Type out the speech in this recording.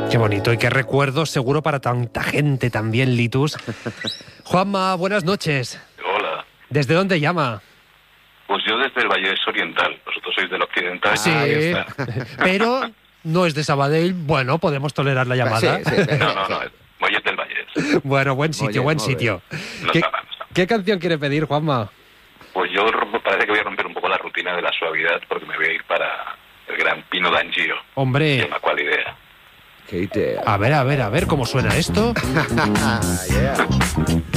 Qué bonito y qué recuerdos seguro para tanta gente también, Litus. Juanma, buenas noches. Hola. ¿Desde dónde llama? Pues yo desde el Vallés Oriental, vosotros sois del Occidental. Sí, pero no es de Sabadell. Bueno, podemos tolerar la llamada. Sí. No, Vallés del Vallés. Bueno, buen sitio, buen sitio. No está mal. ¿Qué canción quiere pedir, Juanma? Pues yo parece que voy a romper un poco la rutina de la suavidad porque me voy a ir para el gran Pino D'Angio. Hombre. Se llama ¿Cuál idea? Qué idea. A ver, cómo suena esto. Yeah.